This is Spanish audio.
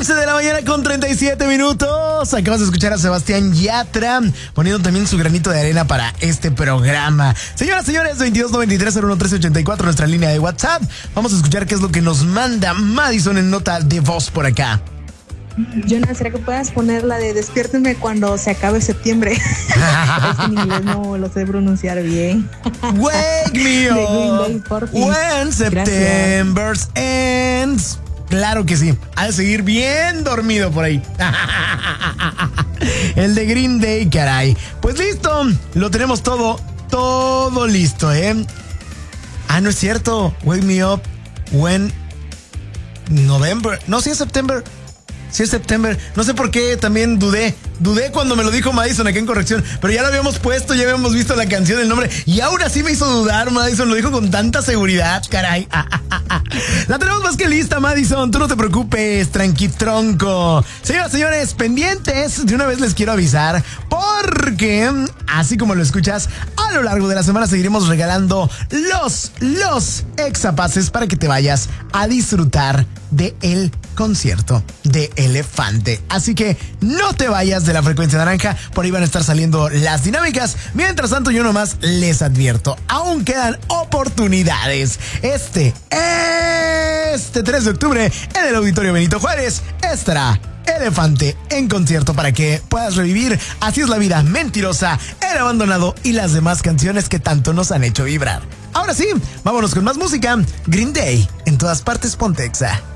11 de la mañana con 37 minutos. Acabas de escuchar a Sebastián Yatra poniendo también su granito de arena para este programa. Señoras, señores, 2293-011384, nuestra línea de WhatsApp. Vamos a escuchar qué es lo que nos manda Madison en nota de voz por acá. Jonah, ¿será que puedas poner la de despiértenme cuando se acabe septiembre? Es que en inglés no lo sé pronunciar bien. Wake me up when September ends. Claro que sí, ha de seguir bien dormido por ahí. El de Green Day, caray. Pues listo, lo tenemos todo listo, ¿eh? No es cierto. Wake me up when November. No, sí es September. Sí es September. No sé por qué también dudé cuando me lo dijo Madison acá en corrección, pero ya lo habíamos puesto, ya habíamos visto la canción, el nombre, y ahora sí me hizo dudar. Madison lo dijo con tanta seguridad, caray. La tenemos más que lista, Madison, tú no te preocupes, tranquitronco. Señoras, señores, pendientes, de una vez les quiero avisar, porque así como lo escuchas, a lo largo de la semana seguiremos regalando los exapases para que te vayas a disfrutar de el concierto de Elefante. Así que no te vayas de la frecuencia naranja, por ahí van a estar saliendo las dinámicas. Mientras tanto, yo nomás les advierto, aún quedan oportunidades. Este 3 de octubre en el Auditorio Benito Juárez estará Elefante en concierto para que puedas revivir Así es la vida, Mentirosa, El abandonado y las demás canciones que tanto nos han hecho vibrar. Ahora sí, vámonos con más música. Green Day, en todas partes, Pontexa.